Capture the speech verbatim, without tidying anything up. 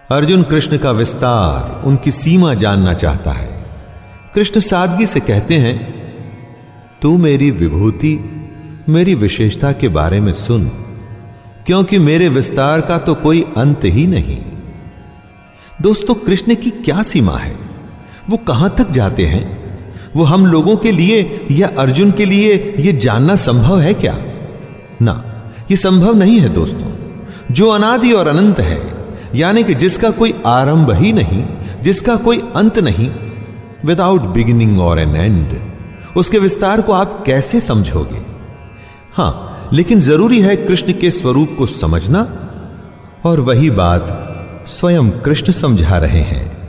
अर्जुन कृष्ण का विस्तार, उनकी सीमा जानना चाहता है। कृष्ण सादगी से कहते हैं, तू मेरी विभूति, मेरी विशेषता के बारे में सुन, क्योंकि मेरे विस्तार का तो कोई अंत ही नहीं। दोस्तों, कृष्ण की क्या सीमा है? वो कहां तक जाते हैं? वो हम लोगों के लिए या अर्जुन के लिए यह जानना संभव है क्या? ना, यह संभव नहीं है दोस्तों। जो अनादि और अनंत है, यानी कि जिसका कोई आरंभ ही नहीं, जिसका कोई अंत नहीं, विदाउट बिगिनिंग और एन एंड, उसके विस्तार को आप कैसे समझोगे? हां, लेकिन जरूरी है कृष्ण के स्वरूप को समझना, और वही बात स्वयं कृष्ण समझा रहे हैं।